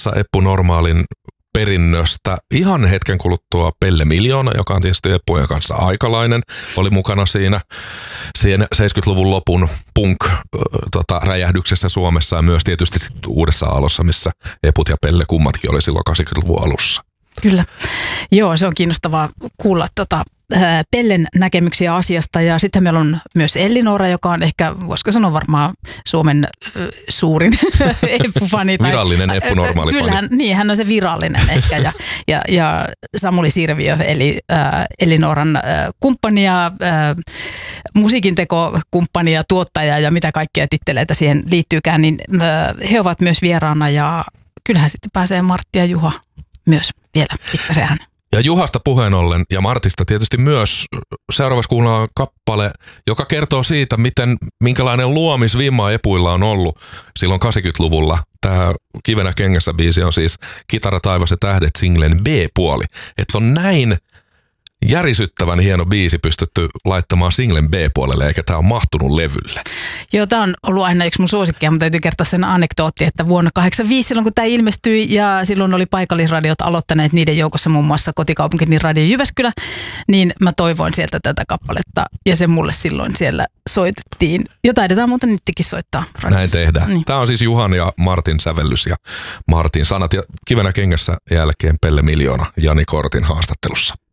jatkamassa Eppu Normaalin perinnöstä. Ihan hetken kuluttua Pelle Miljoona, joka on tietysti Eppujen kanssa aikalainen, oli mukana siinä 70-luvun lopun punk-räjähdyksessä Suomessa ja myös tietysti Uudessa Aallossa, missä Eput ja Pelle kummatkin oli silloin 80-luvun alussa. Kyllä. Joo, se on kiinnostavaa kuulla Pellen näkemyksiä asiasta ja sitten meillä on myös Ellinora, joka on ehkä, voisiko sanoa varmaan Suomen suurin Eppu-fani. Virallinen Eppu Normaali-fani. Kyllähän, niin hän on se virallinen ehkä ja Samuli Sirviö eli Ellinoran kumppani ja musiikintekokumppani ja tuottaja ja mitä kaikkea titteleitä siihen liittyykään, niin he ovat myös vieraana ja kyllähän sitten pääsee Martti ja Juha myös vielä pikkasen hän. Ja Juhasta puheen ollen ja Martista tietysti myös seuraavaksi kuullaan kappale, joka kertoo siitä, minkälainen luomisvimma Epuilla on ollut silloin 80-luvulla. Tämä Kivenä kengässä -biisi on siis Kitara, taivas ja tähdet -singlen B-puoli. Että on näin järisyttävän hieno biisi pystytty laittamaan singlen B-puolelle, eikä tämä ole mahtunut levylle. Joo, tämä on ollut aina yksi mun suosikkia, mutta täytyy kertoa sen anekdootti, että vuonna 1985 silloin kun tämä ilmestyi ja silloin oli paikallisradiot aloittaneet niiden joukossa muun muassa kotikaupunkini Radio Jyväskylä, niin mä toivoin sieltä tätä kappaletta ja se mulle silloin siellä soitettiin. Ja taidetaan muuten nytkin soittaa radiossa. Näin tehdään. Niin. Tämä on siis Juhan ja Martin sävellys ja Martin sanat ja Kivenä kengässä jälkeen Pelle Miljoona Jani Kortin haastattelussa.